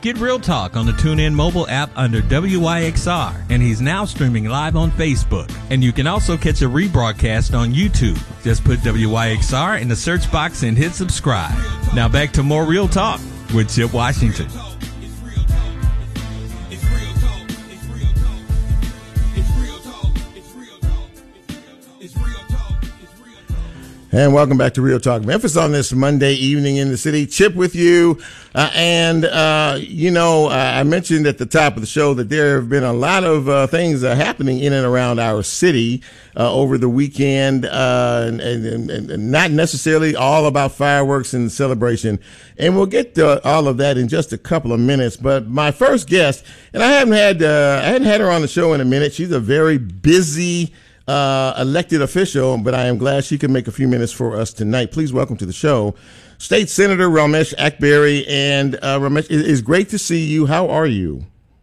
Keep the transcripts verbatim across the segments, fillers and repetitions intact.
Get Real Talk on the TuneIn mobile app under W Y X R, and he's now streaming live on Facebook. And you can also catch a rebroadcast on YouTube. Just put W Y X R in the search box and hit subscribe. Now back to more Real Talk with Chip Washington. And welcome back to Real Talk Memphis on this Monday evening in the city. Chip with you. Uh, and, uh, you know, I mentioned at the top of the show that there have been a lot of uh, things uh, happening in and around our city uh, over the weekend, uh, and, and, and not necessarily all about fireworks and celebration. And we'll get to all of that in just a couple of minutes. But my first guest, and I haven't had, uh, I hadn't had her on the show in a minute. She's a very busy Uh, elected official, but I am glad she could make a few minutes for us tonight. Please welcome to the show State Senator Ramesh Akbari. And uh, Ramesh, it is great to see you. How are you?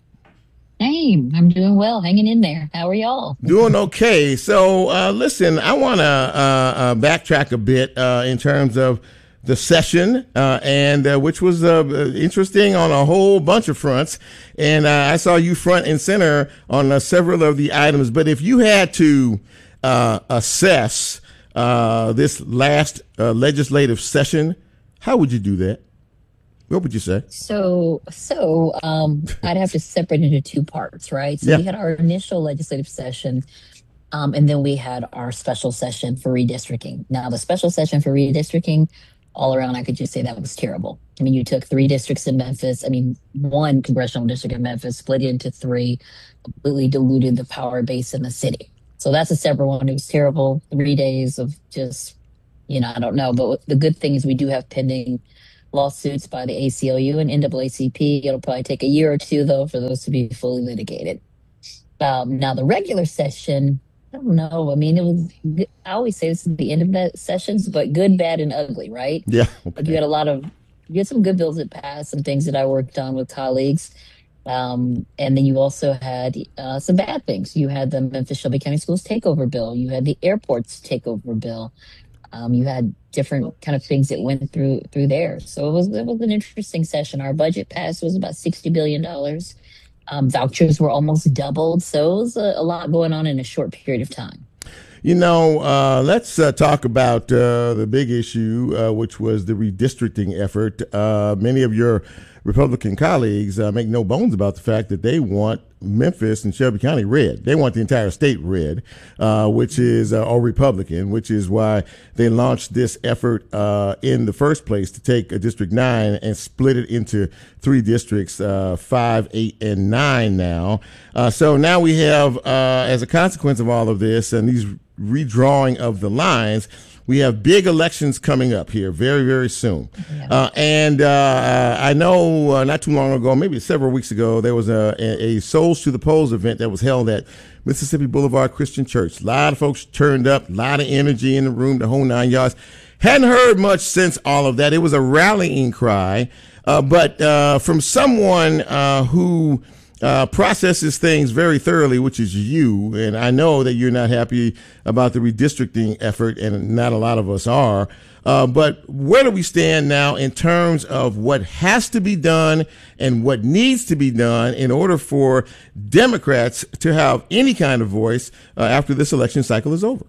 Hey, I'm doing well, hanging in there. How are y'all? Doing okay. So, uh, listen, I want to uh, uh, backtrack a bit uh, in terms of the session, uh, and uh, which was uh, interesting on a whole bunch of fronts. And uh, I saw you front and center on uh, several of the items. But if you had to uh, assess uh, this last uh, legislative session, how would you do that? What would you say? So, so um, I'd have to separate into two parts, right? So yeah. we had our initial legislative session, um, and then we had our special session for redistricting. Now, the special session for redistricting, all around, I could just say that was terrible. I mean, you took three districts in Memphis. I mean, one congressional district in Memphis, split it into three, completely diluted the power base in the city. So that's a separate one. It was terrible. Three days of just, you know, I don't know. But the good thing is we do have pending lawsuits by the A C L U and N double A C P. It'll probably take a year or two, though, for those to be fully litigated. Um, now, the regular session, I don't know. I mean, it was, I always say this is the end of the sessions, but good, bad, and ugly, right? Yeah. Okay. Like you had a lot of, you had some good bills that passed, some things that I worked on with colleagues. Um, and then you also had uh, some bad things. You had the Memphis Shelby County Schools takeover bill. You had the airports takeover bill. Um, you had different kind of things that went through through there. So it was, it was an interesting session. Our budget passed was about sixty billion dollars. Um, vouchers were almost doubled. So it was a, a lot going on in a short period of time. You know, uh, let's uh, talk about uh, the big issue, uh, which was the redistricting effort. Uh, many of your Republican colleagues uh, make no bones about the fact that they want Memphis and Shelby County red. They want the entire state red, uh, which is, uh, or Republican, which is why they launched this effort uh, in the first place to take a District nine and split it into three districts, uh, five, eight, and nine now. Uh, so now we have, uh, as a consequence of all of this and these redrawing of the lines, we have big elections coming up here very, very soon. Yeah. Uh, and uh, I know uh, not too long ago, maybe several weeks ago, there was a, a Souls to the Polls event that was held at Mississippi Boulevard Christian Church. A lot of folks turned up, a lot of energy in the room, the whole nine yards. Hadn't heard much since all of that. It was a rallying cry. Uh, but uh, from someone uh, who Uh, processes things very thoroughly, which is you. And I know that you're not happy about the redistricting effort, and not a lot of us are. Uh, but where do we stand now in terms of what has to be done and what needs to be done in order for Democrats to have any kind of voice uh, after this election cycle is over?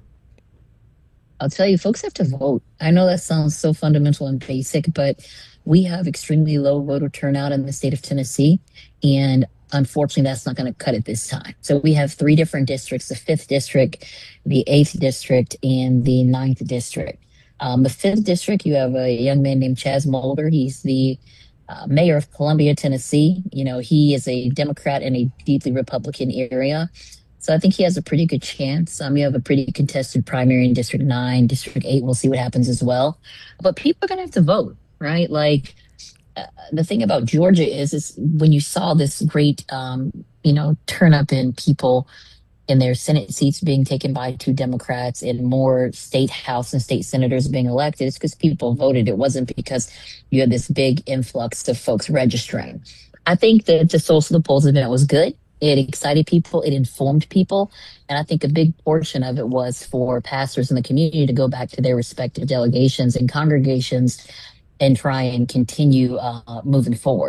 I'll tell you, folks have to vote. I know that sounds so fundamental and basic, but we have extremely low voter turnout in the state of Tennessee. And unfortunately, that's not going to cut it this time. So we have three different districts, the fifth district, the eighth district, and the ninth district. Um, the fifth district, you have a young man named Chaz Mulder. He's the uh, mayor of Columbia, Tennessee. You know, he is a Democrat in a deeply Republican area. So I think he has a pretty good chance. Um, you have a pretty contested primary in District nine, District eight. We'll see what happens as well. But people are going to have to vote, right? Like, Uh, the thing about Georgia is, is when you saw this great, um, you know, turn up in people in their Senate seats being taken by two Democrats and more state house and state senators being elected, it's because people voted. It wasn't because you had this big influx of folks registering. I think that the Souls to the Polls event was good. It excited people. It informed people. And I think a big portion of it was for pastors in the community to go back to their respective delegations and congregations and try and continue uh, moving forward.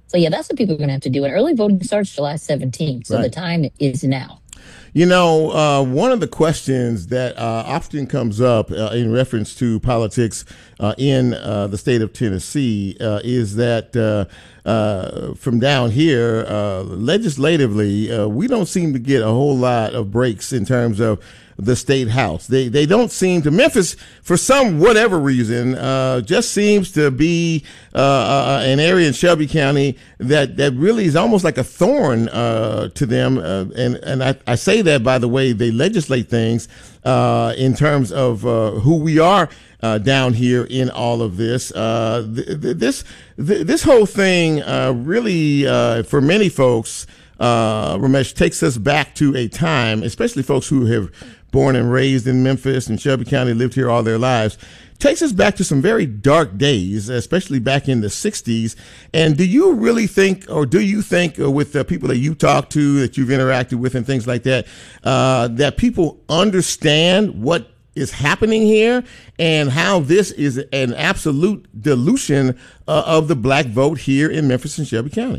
So yeah, that's what people are going to have to do. And early voting starts July seventeenth. So right. The time is now. You know, uh, one of the questions that uh, often comes up uh, in reference to politics uh, in uh, the state of Tennessee uh, is that uh, uh, from down here, uh, legislatively, uh, we don't seem to get a whole lot of breaks in terms of the state house. They they don't seem to. Memphis, for some whatever reason, uh, just seems to be uh, uh, an area in Shelby County that that really is almost like a thorn uh, to them. Uh, and and I, I say that by the way they legislate things uh, in terms of uh, who we are uh, down here in all of this. Uh, th- th- this th- this whole thing uh, really, uh, for many folks, uh, Ramesh, takes us back to a time, especially folks who have born and raised in Memphis and Shelby County, lived here all their lives, takes us back to some very dark days, especially back in the sixties. And do you really think, or do you think uh, with the people that you talk to, that you've interacted with and things like that, uh, that people understand what is happening here and how this is an absolute dilution uh, of the black vote here in Memphis and Shelby County?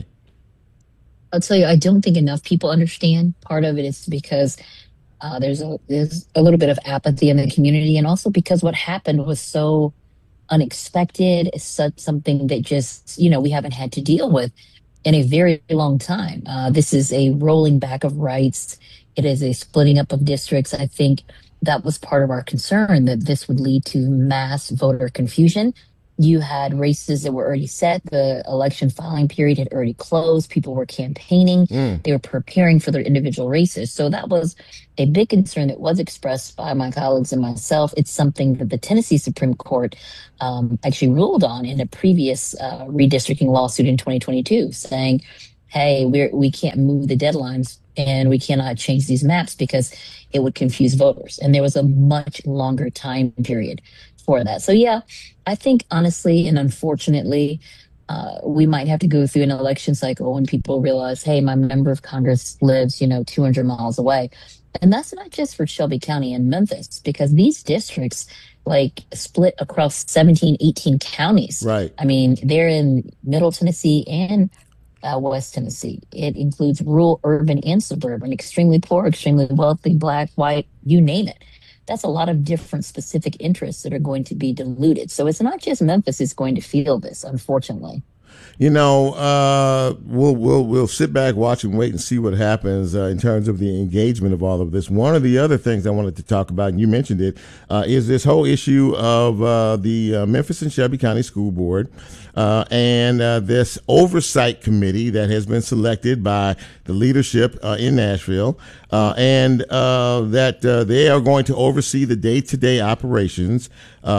I'll tell you, I don't think enough people understand. Part of it is because Uh, there's a there's a little bit of apathy in the community, and also because what happened was so unexpected. It's such something that just, you know, we haven't had to deal with in a very long time. Uh, this is a rolling back of rights. It is a splitting up of districts. I think that was part of our concern, that this would lead to mass voter confusion. You had races that were already set. The election filing period had already closed. People were campaigning. Mm. They were preparing for their individual races. So that was a big concern that was expressed by my colleagues and myself. It's something that the Tennessee Supreme Court um, actually ruled on in a previous uh, redistricting lawsuit in twenty twenty-two, saying, hey, we're, we can't move the deadlines and we cannot change these maps because it would confuse voters. And there was a much longer time period for that. So, yeah, I think honestly and unfortunately, uh, we might have to go through an election cycle when people realize, hey, my member of Congress lives, you know, two hundred miles away. And that's not just for Shelby County and Memphis, because these districts like split across seventeen, eighteen counties. Right. I mean, they're in Middle Tennessee and uh, West Tennessee. It includes rural, urban, and suburban, extremely poor, extremely wealthy, black, white, you name it. That's a lot of different specific interests that are going to be diluted. So it's not just Memphis is going to feel this, unfortunately. You know, uh, we'll we'll we'll sit back, watch, and wait and see what happens uh, in terms of the engagement of all of this. One of the other things I wanted to talk about, and you mentioned it, uh, is this whole issue of uh, the uh, Memphis and Shelby County School Board uh, and uh, this oversight committee that has been selected by the leadership uh, in Nashville, uh, and uh, that uh, they are going to oversee the day-to-day operations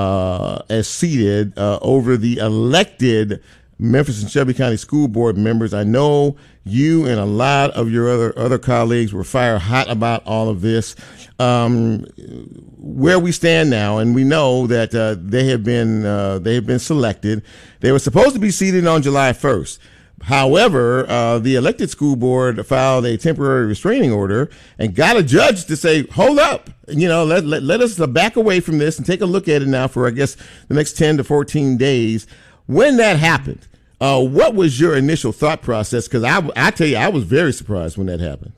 uh, as seated uh, over the elected Memphis and Shelby County School Board members. I know you and a lot of your other other colleagues were fire hot about all of this. Um, where we stand now, and we know that uh, they have been uh, they have been selected. They were supposed to be seated on July first. However, uh, the elected school board filed a temporary restraining order and got a judge to say, hold up, you know, let, let, let us back away from this and take a look at it now for, I guess, the next ten to fourteen days. When that happened, uh, what was your initial thought process? Because I, I tell you, I was very surprised when that happened.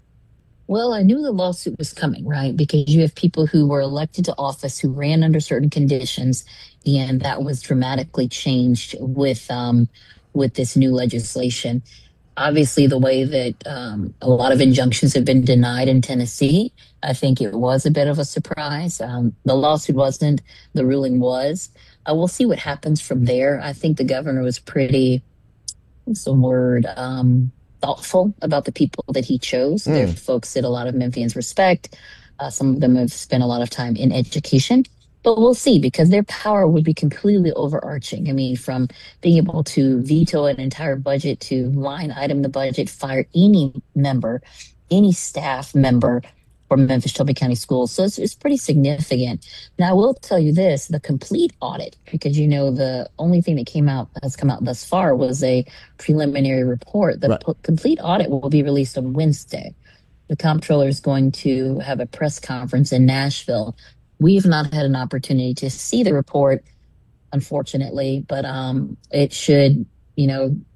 Well, I knew the lawsuit was coming, right? Because you have people who were elected to office who ran under certain conditions, and that was dramatically changed with um, with this new legislation. Obviously, the way that um, a lot of injunctions have been denied in Tennessee, I think it was a bit of a surprise. Um, the lawsuit wasn't, the ruling was. Uh, we'll see what happens from there. I think the governor was pretty, what's the word, um, thoughtful about the people that he chose. Mm. They're folks that a lot of Memphians respect. Uh, some of them have spent a lot of time in education. But we'll see, because their power would be completely overarching. I mean, from being able to veto an entire budget to line item the budget, fire any member, any staff member from Memphis Shelby County Schools. So it's, it's pretty significant. Now, I will tell you this, the complete audit, because, you know, the only thing that came out, has come out thus far was a preliminary report. The right. p- complete audit will be released on Wednesday. The comptroller is going to have a press conference in Nashville. We've not had an opportunity to see the report, unfortunately, but um, it should, you know,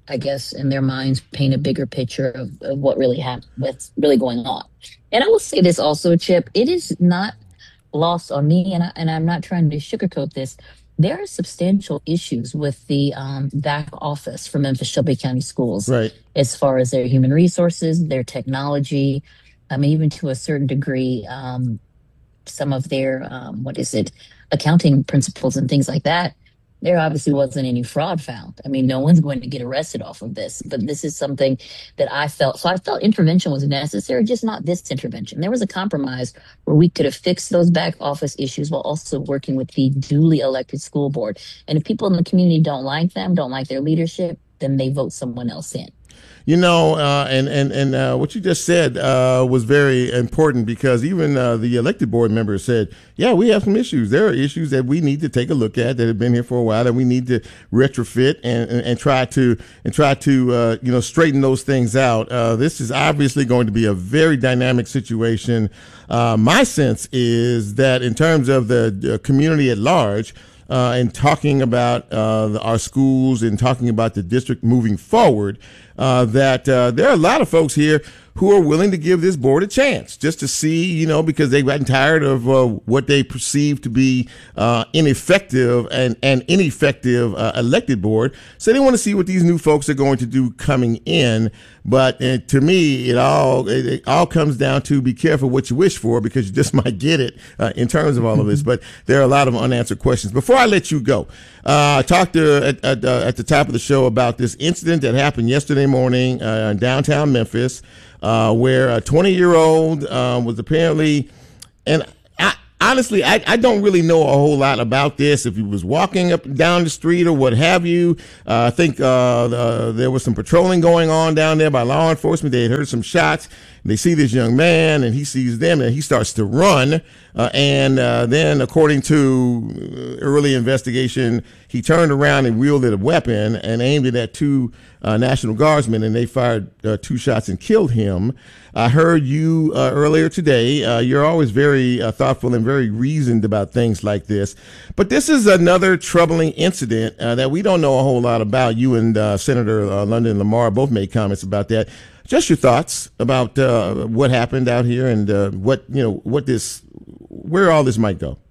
I guess, in their minds, paint a bigger picture of, of what really happened, what's really going on. And I will say this also, Chip, it is not lost on me, and, I, and I'm not trying to sugarcoat this. There are substantial issues with the um, back office for Memphis Shelby County Schools, Right. as far as their human resources, their technology, I mean, even to a certain degree, um, some of their, um, what is it, accounting principles and things like that. There obviously wasn't any fraud found. I mean, no one's going to get arrested off of this, but this is something that I felt. So I felt intervention was necessary, just not this intervention. There was a compromise where we could have fixed those back office issues while also working with the duly elected school board. And if people in the community don't like them, don't like their leadership, then they vote someone else in. You know, uh, and and and uh, what you just said uh, was very important, because even uh, the elected board members said, "Yeah, we have some issues. There are issues that we need to take a look at that have been here for a while that we need to retrofit and and, and try to and try to uh, you know straighten those things out." Uh, this is obviously going to be a very dynamic situation. Uh, my sense is that in terms of the, the community at large, Uh, and talking about uh, the, our schools and talking about the district moving forward, uh, that uh, there are a lot of folks here who are willing to give this board a chance just to see, you know, because they've gotten tired of uh, what they perceive to be uh, ineffective and, and ineffective uh, elected board. So they want to see what these new folks are going to do coming in. But uh, to me, it all it, it all comes down to be careful what you wish for, because you just might get it uh, in terms of all of this. But there are a lot of unanswered questions. Before I let you go, uh, I talked to, at, at, uh, at the top of the show about this incident that happened yesterday morning uh, in downtown Memphis, uh, where a twenty-year-old uh, was apparently, and I, honestly, I, I don't really know a whole lot about this. If he was walking up and down the street or what have you, uh, I think uh, the, there was some patrolling going on down there by law enforcement. They had heard some shots. They see this young man, and he sees them, and he starts to run. Uh, and uh, then, according to early investigation, he turned around and wielded a weapon and aimed it at two uh, National Guardsmen, and they fired uh, two shots and killed him. I heard you uh, earlier today. Uh, you're always very uh, thoughtful and very reasoned about things like this. But this is another troubling incident uh, that we don't know a whole lot about. You and uh, Senator uh, London Lamar both made comments about that. Just your thoughts about uh, what happened out here, and uh, what, you know, what this, where all this might go.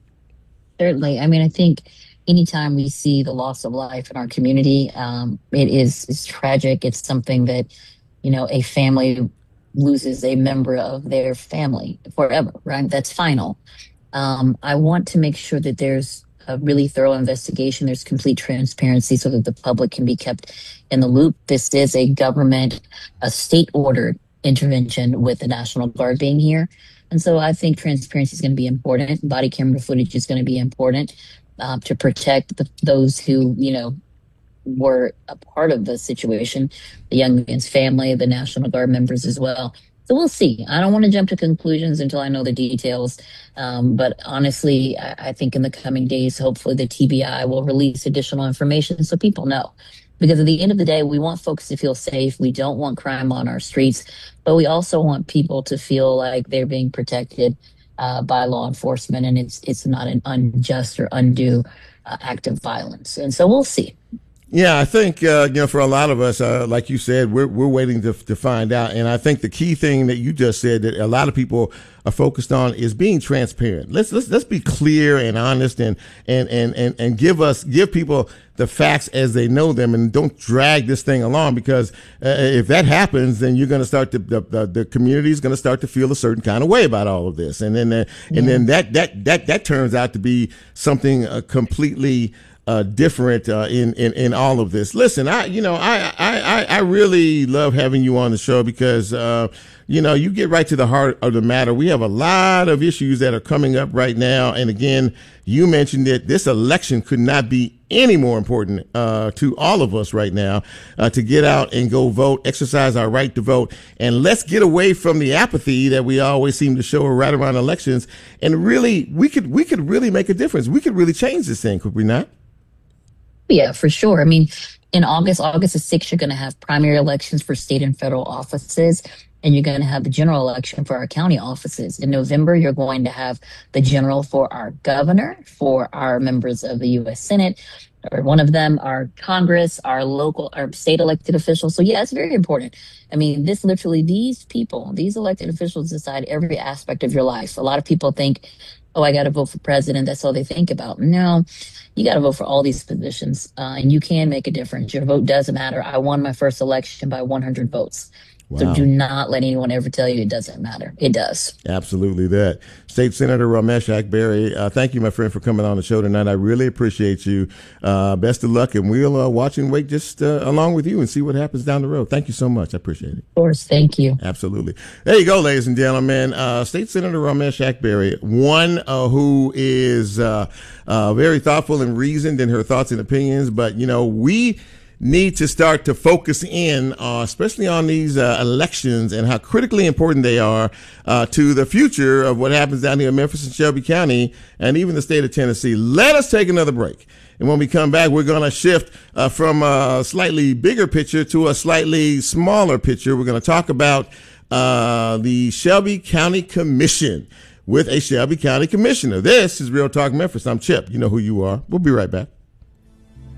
Certainly. I mean, I think anytime we see the loss of life in our community, um, it is is tragic. It's something that, you know, a family loses a member of their family forever, right? That's final. Um, I want to make sure that there's a really thorough investigation. There's complete transparency so that the public can be kept in the loop. This is a government, a state-ordered intervention with the National Guard being here. And so I think transparency is going to be important. Body camera footage is going to be important um, to protect the, those who, you know, were a part of the situation, the young man's family, the National Guard members as well. So we'll see. I don't want to jump to conclusions until I know the details. Um, but honestly, I, I think in the coming days, hopefully the T B I will release additional information so people know. Because at the end of the day, we want folks to feel safe. We don't want crime on our streets, but we also want people to feel like they're being protected uh, by law enforcement, and it's it's not an unjust or undue uh, act of violence. And so we'll see. Yeah, I think, uh, you know, for a lot of us, uh, like you said, we're we're waiting to to find out. And I think the key thing that you just said that a lot of people are focused on is being transparent. Let's let's let's be clear and honest, and and and and, and give us give people the facts as they know them, and don't drag this thing along, because uh, if that happens, then you're going to start to the, the the community is going to start to feel a certain kind of way about all of this, and then uh, yeah. and then that that that that turns out to be something uh, completely Uh, different uh, in, in in all of this. Listen, I you know I I I really love having you on the show, because uh, you know you get right to the heart of the matter. We have a lot of issues that are coming up right now, and again, you mentioned it. This election could not be any more important uh, to all of us right now, uh, to get out and go vote, exercise our right to vote, and let's get away from the apathy that we always seem to show right around elections. And really, we could we could really make a difference. We could really change this thing, could we not? Yeah, for sure. I mean, in August, August the sixth, you're going to have primary elections for state and federal offices, and you're going to have the general election for our county offices. In November, you're going to have the general for our governor, for our members of the U S Senate. or one of them are Congress, our local, our state elected officials. So yeah, it's very important. I mean, this literally, these people, these elected officials decide every aspect of your life. A lot of people think, oh, I got to vote for president. That's all they think about. No, you got to vote for all these positions, uh, and you can make a difference. Your vote does matter. I won my first election by one hundred votes. Wow. So do not let anyone ever tell you it doesn't matter. It does. Absolutely that. State Senator Ramesh Akbari, uh, thank you, my friend, for coming on the show tonight. I really appreciate you. Uh, best of luck, and we'll uh, watch and wait just uh, along with you and see what happens down the road. Thank you so much. I appreciate it. Of course. Thank you. Absolutely. There you go, ladies and gentlemen. Uh, State Senator Ramesh Akbari, one uh, who is uh, uh, very thoughtful and reasoned in her thoughts and opinions, but, you know, we need to start to focus in, uh, especially on these uh, elections and how critically important they are uh, to the future of what happens down here in Memphis and Shelby County and even the state of Tennessee. Let us take another break. And when we come back, we're going to shift uh, from a slightly bigger picture to a slightly smaller picture. We're going to talk about uh, the Shelby County Commission with a Shelby County Commissioner. This is Real Talk Memphis. I'm Chip. You know who you are. We'll be right back.